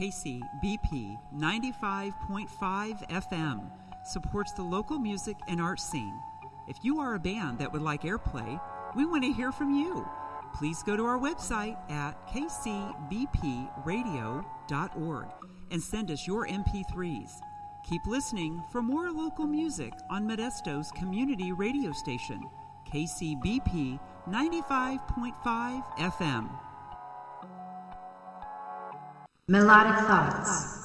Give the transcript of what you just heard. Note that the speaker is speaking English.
KCBP 95.5 FM supports the local music and art scene. If you are a band that would like airplay, we want to hear from you. Please go to our website at kcbpradio.org and send us your MP3s. Keep listening for more local music on Modesto's community radio station, KCBP 95.5 FM. Melodic Thoughts.